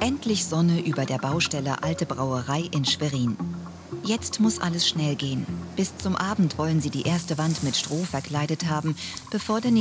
Endlich Sonne über der Baustelle Alte Brauerei in Schwerin. Jetzt muss alles schnell gehen. Bis zum Abend wollen sie die erste Wand mit Stroh verkleidet haben, bevor der